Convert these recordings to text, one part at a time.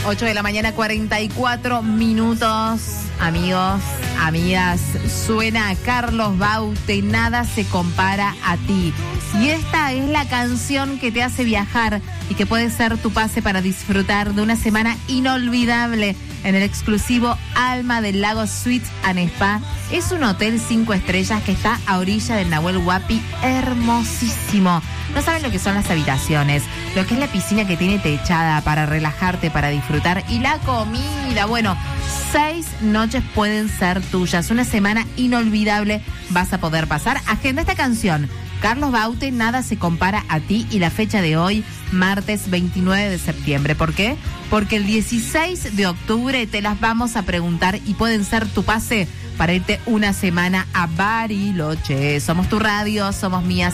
8 de la mañana, 44 minutos. Amigos, amigas, suena Carlos Baute, Nada se compara a ti. Y esta es la canción que te hace viajar y que puede ser tu pase para disfrutar de una semana inolvidable en el exclusivo Alma del Lago Suites and Spa. Es un hotel 5 estrellas que está a orilla del Nahuel Huapi, hermosísimo. No saben lo que son las habitaciones, lo que es la piscina que tiene techada para relajarte, para disfrutar, y la comida. Bueno, 6 noches pueden ser tuyas. Una semana inolvidable vas a poder pasar. Agenda esta canción. Carlos Baute, Nada se compara a ti, y la fecha de hoy, martes 29 de septiembre. ¿Por qué? Porque el 16 de octubre te las vamos a preguntar y pueden ser tu pase para irte una semana a Bariloche. Somos tu radio, somos Mía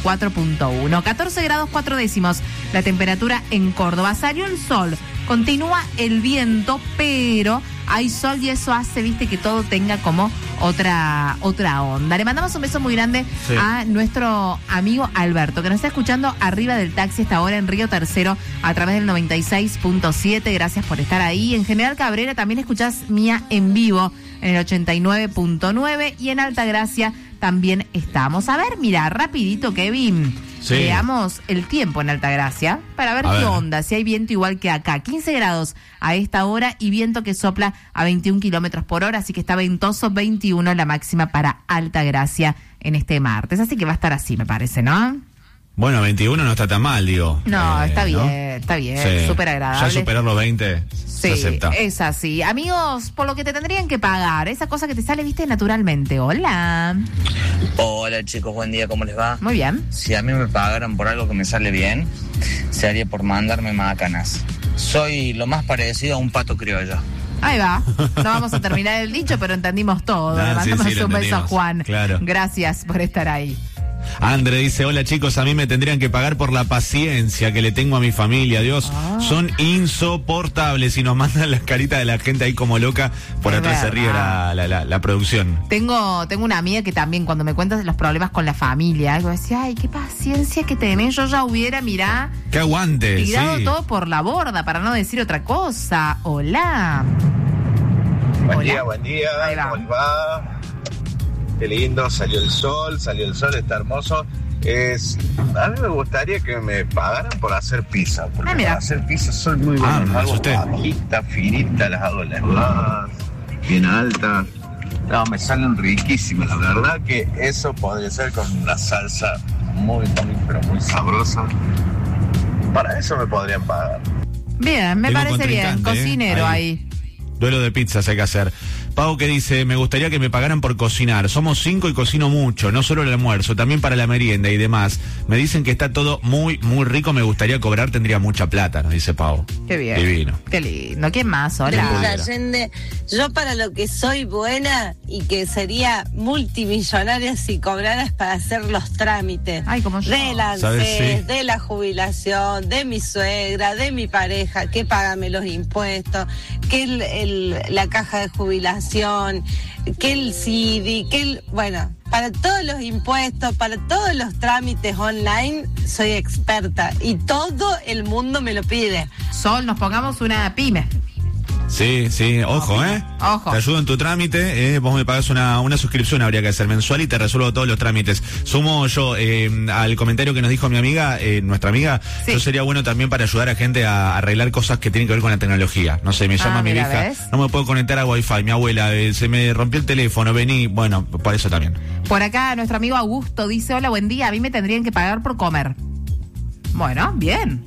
104.1. 14 grados 4 décimos la temperatura en Córdoba. Salió el sol, continúa el viento, pero hay sol y eso hace, viste, que todo tenga como otra onda. Le mandamos un beso muy grande a nuestro amigo Alberto, que nos está escuchando arriba del taxi esta hora en Río Tercero a través del 96.7. Gracias por estar ahí. En General Cabrera también escuchás Mía en vivo en el 89.9 y en Altagracia también estamos. A ver, mira, rapidito, Kevin. Sí. Veamos el tiempo en Altagracia para ver qué onda, si hay viento igual que acá. 15 grados a esta hora y viento que sopla a 21 kilómetros por hora, así que está ventoso. 21 la máxima para Altagracia en este martes, así que va a estar así, me parece, ¿no? Bueno, 21 no está tan mal, digo. No, está bien, ¿no? Está bien, sí. Súper agradable. Ya superar los 20 se acepta. Es así. Amigos, por lo que te tendrían que pagar, esa cosa que te sale, viste, naturalmente. Hola. Hola chicos, buen día, ¿cómo les va? Muy bien. Si a mí me pagaran por algo que me sale bien, se haría por mandarme macanas. Soy lo más parecido a un pato criollo. Ahí va. No vamos a terminar el dicho, pero entendimos todo. Le mandamos un beso a Juan. Claro. Gracias por estar ahí. Andre dice, hola chicos, a mí me tendrían que pagar por la paciencia que le tengo a mi familia. Dios, son insoportables, y nos mandan las caritas de la gente ahí como loca. Por atrás se ríe la producción. Tengo una amiga que también, cuando me cuentas los problemas con la familia, algo decía, ay, qué paciencia que tenés. Yo ya hubiera, mirá, que aguante, tirado todo por la borda, para no decir otra cosa. Hola. Buen día, ¿cómo les va? Qué lindo, salió el sol, está hermoso. A mí me gustaría que me pagaran por hacer pizza, porque para hacer pizza soy muy bueno. Hago bajita, finita, las hago delgadas, bien altas. No, me salen riquísimas. La verdad que eso podría ser con una salsa muy sabrosa. Para eso me podrían pagar. Bien, me parece bien. Cocinero ahí. Duelo de pizzas hay que hacer. Pau, que dice, me gustaría que me pagaran por cocinar. Somos 5 y cocino mucho, no solo el almuerzo, también para la merienda y demás. Me dicen que está todo muy, muy rico, me gustaría cobrar, tendría mucha plata, nos dice Pau. Qué bien. Divino. Qué lindo. ¿Quién más? Hola. Allende, yo para lo que soy buena y que sería multimillonaria si cobraras para hacer los trámites. Ay, como yo. De la ANSES, de la jubilación, de mi suegra, de mi pareja, que págame los impuestos, que la caja de jubilación, que el CD, bueno, para todos los impuestos, para todos los trámites online, soy experta y todo el mundo me lo pide. Sol, nos pongamos una pyme. Sí, ojo, Ojo. Te ayudo en tu trámite, vos me pagás una suscripción, habría que hacer mensual, y te resuelvo todos los trámites. Sumo yo al comentario que nos dijo mi amiga, nuestra amiga, yo sería bueno también para ayudar a gente a arreglar cosas que tienen que ver con la tecnología. No sé, me llama mi hija, ¿ves? No me puedo conectar a Wi-Fi, mi abuela, se me rompió el teléfono, vení, bueno, por eso también. Por acá nuestro amigo Augusto dice, hola, buen día, a mí me tendrían que pagar por comer. Bueno, bien.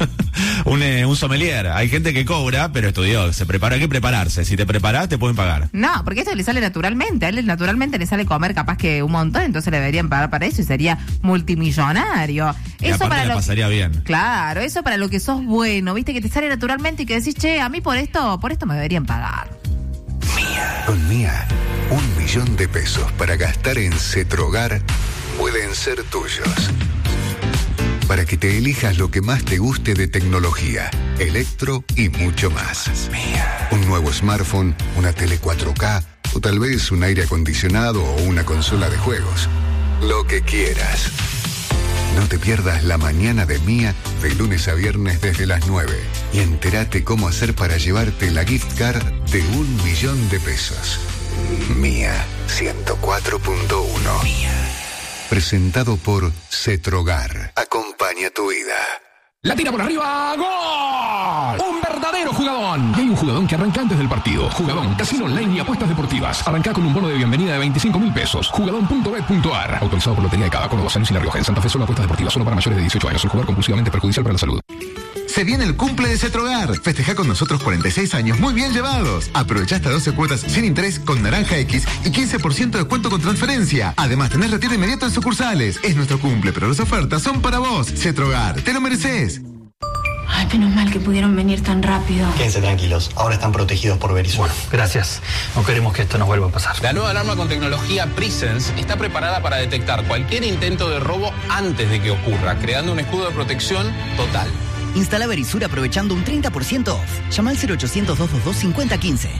Un sommelier. Hay gente que cobra, pero estudió, se prepara, hay que prepararse. Si te preparás, te pueden pagar. No, porque esto le sale naturalmente. A él naturalmente le sale comer capaz que un montón, entonces le deberían pagar para eso y sería multimillonario. Y eso para pasaría bien. Claro, eso para lo que sos bueno, viste, que te sale naturalmente y que decís, che, a mí por esto me deberían pagar. Mía. Con Mía, 1 millón de pesos para gastar en Cetrogar pueden ser tuyos. Para que te elijas lo que más te guste de tecnología, electro y mucho más. Un nuevo smartphone, una tele 4K o tal vez un aire acondicionado o una consola de juegos. Lo que quieras. No te pierdas La Mañana de Mía de lunes a viernes desde las 9 y entérate cómo hacer para llevarte la gift card de 1 millón de pesos. Mía 104.1. Mía. Presentado por Cetrogar. Acompaña tu vida. La tira por arriba, ¡gol! ¡Un verdadero jugadón! Y hay un jugadón que arranca antes del partido. Jugadón, casino online y apuestas deportivas. Arranca con un bono de bienvenida de 25.000 pesos. Jugadón.bet.ar. Autorizado por Lotería de Cava, Córdoba, San Luis y La Rioja. En Santa Fe solo apuestas deportivas, solo para mayores de 18 años. El jugador compulsivamente perjudicial para la salud. Se viene el cumple de Cetrogar. Festeja con nosotros 46 años muy bien llevados. Aprovecha hasta 12 cuotas sin interés con Naranja X y 15% de descuento con transferencia. Además, tenés retiro inmediato en sucursales. Es nuestro cumple, pero las ofertas son para vos. Cetrogar, te lo mereces. Ay, menos mal que pudieron venir tan rápido. Quédense tranquilos, ahora están protegidos por Verisur. Bueno, gracias. No queremos que esto nos vuelva a pasar. La nueva alarma con tecnología Presence está preparada para detectar cualquier intento de robo antes de que ocurra, creando un escudo de protección total. Instala Verisur aprovechando un 30% off. Llama al 0800-222-5015.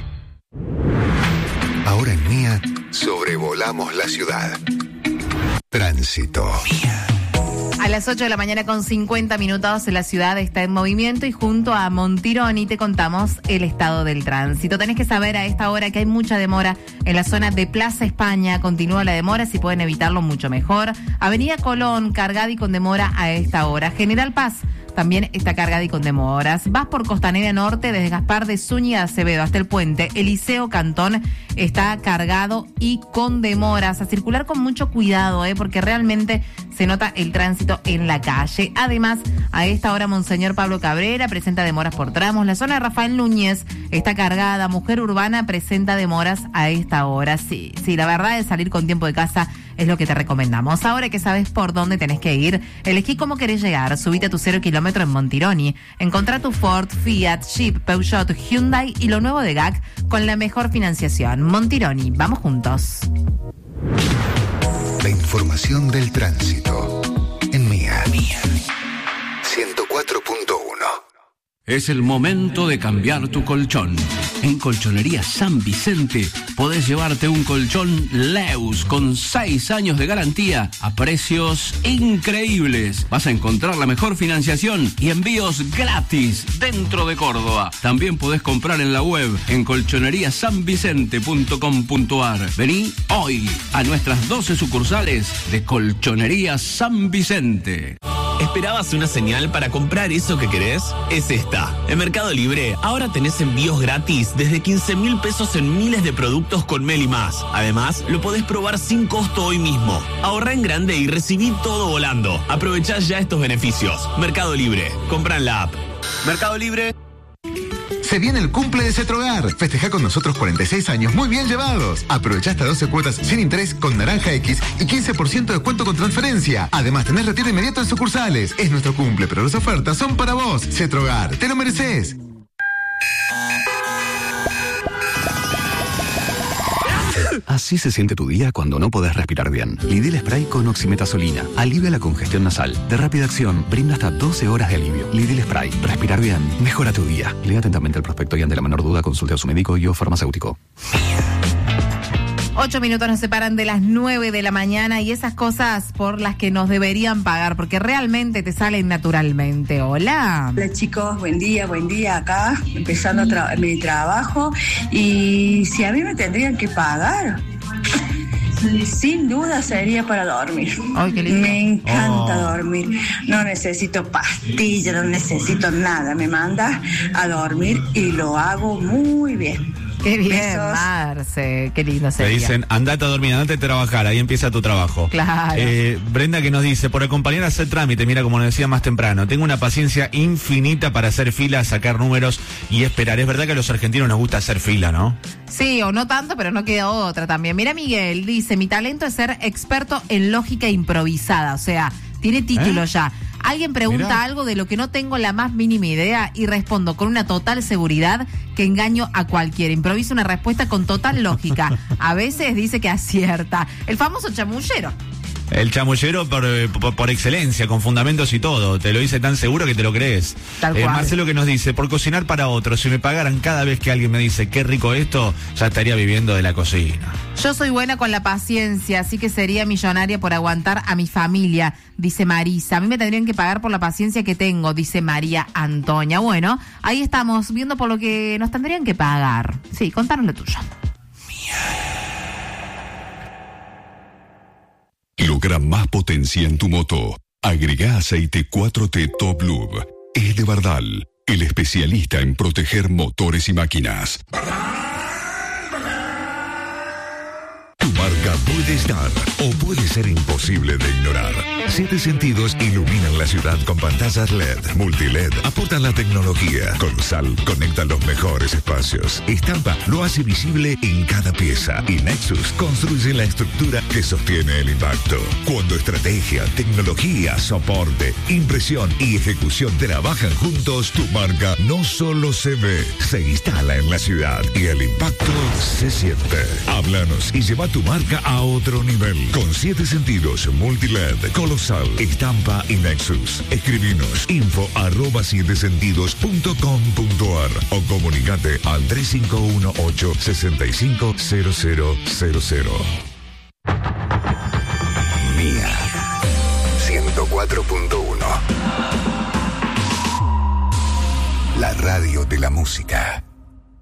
Ahora en Mía, sobrevolamos la ciudad. Tránsito. A las 8 de la mañana con 50 minutos la ciudad está en movimiento y junto a Montironi te contamos el estado del tránsito. Tenés que saber a esta hora que hay mucha demora en la zona de Plaza España. Continúa la demora, si pueden evitarlo mucho mejor. Avenida Colón, cargada y con demora a esta hora. General Paz también está cargada y con demoras. Vas por Costanera Norte desde Gaspar de Zúñiga Acevedo hasta el puente Eliseo Cantón, está cargado y con demoras. A circular con mucho cuidado, porque realmente se nota el tránsito en la calle. Además, a esta hora Monseñor Pablo Cabrera presenta demoras por tramos. La zona de Rafael Núñez está cargada. Mujer Urbana presenta demoras a esta hora. Sí, la verdad es salir con tiempo de casa es lo que te recomendamos. Ahora que sabes por dónde tenés que ir, elegí cómo querés llegar. Subite a tu 0 kilómetro en Montironi. Encontrá tu Ford, Fiat, Jeep, Peugeot, Hyundai y lo nuevo de GAC con la mejor financiación. Montironi, vamos juntos. La información del tránsito en Mía 104.1. Es el momento de cambiar tu colchón. En Colchonería San Vicente podés llevarte un colchón Leus con 6 años de garantía a precios increíbles. Vas a encontrar la mejor financiación y envíos gratis dentro de Córdoba. También podés comprar en la web en colchoneriasanvicente.com.ar. Vení hoy a nuestras 12 sucursales de Colchonería San Vicente. ¿Esperabas una señal para comprar eso que querés? Es esta. En Mercado Libre ahora tenés envíos gratis desde 15.000 pesos en miles de productos con Meli Más. Además, lo podés probar sin costo hoy mismo. Ahorrá en grande y recibí todo volando. Aprovechá ya estos beneficios. Mercado Libre. Comprá en la app. Mercado Libre. Se viene el cumple de Cetrogar. Festeja con nosotros 46 años muy bien llevados. Aprovecha hasta 12 cuotas sin interés con Naranja X y 15% de descuento con transferencia. Además, tenés retiro inmediato en sucursales. Es nuestro cumple, pero las ofertas son para vos. Cetrogar, te lo mereces. Así se siente tu día cuando no podés respirar bien. Lidl Spray con oximetazolina. Alivia la congestión nasal. De rápida acción, brinda hasta 12 horas de alivio. Lidl Spray. Respirar bien. Mejora tu día. Lea atentamente el prospecto y ante la menor duda consulte a su médico y o farmacéutico. 8 minutos nos separan de las 9 de la mañana y esas cosas por las que nos deberían pagar, porque realmente te salen naturalmente. Hola. Hola chicos, buen día acá, empezando mi trabajo, y si a mí me tendrían que pagar, sin duda sería para dormir. Ay, qué lindo. Me encanta dormir. No necesito pastillas, no necesito nada. Me manda a dormir y lo hago muy bien. Qué bien, Besos. Marce, qué lindo sería. Te dicen, andate a dormir, andate a trabajar, ahí empieza tu trabajo. Claro. Brenda que nos dice, por acompañar a hacer trámite, mira como nos decía más temprano, tengo una paciencia infinita para hacer fila, sacar números y esperar. Es verdad que a los argentinos nos gusta hacer fila, ¿no? Sí, o no tanto, pero no queda otra también. Mira, Miguel dice, mi talento es ser experto en lógica improvisada, o sea, tiene título ya. Alguien pregunta algo de lo que no tengo la más mínima idea y respondo con una total seguridad que engaño a cualquiera. Improviso una respuesta con total lógica. A veces dice que acierta. El famoso chamullero. El chamullero por excelencia, con fundamentos y todo. Te lo dice tan seguro que te lo crees. Tal cual. Marcelo que nos dice, por cocinar para otros, si me pagaran cada vez que alguien me dice qué rico esto, ya estaría viviendo de la cocina. Yo soy buena con la paciencia, así que sería millonaria por aguantar a mi familia, dice Marisa. A mí me tendrían que pagar por la paciencia que tengo, dice María Antonia. Bueno, ahí estamos viendo por lo que nos tendrían que pagar. Sí, contanos lo tuyo. Logra más potencia en tu moto. Agrega aceite 4T Top Lube. Es de Bardal, el especialista en proteger motores y máquinas. Tu marca puede estar o puede ser imposible de ignorar. 7 Sentidos iluminan la ciudad con pantallas LED, multiled, aportan la tecnología. Colosal conecta los mejores espacios. Estampa lo hace visible en cada pieza. Y Nexus construye la estructura que sostiene el impacto. Cuando estrategia, tecnología, soporte, impresión y ejecución trabajan juntos, tu marca no solo se ve, se instala en la ciudad y el impacto se siente. Háblanos y lleva tu marca a otro nivel. Con 7 Sentidos, multiled, Colosal, estampa y Nexus. Escribinos info@7sentidos.com.ar o comunicate al 3518-650000. Mía 104.1. La radio de la música.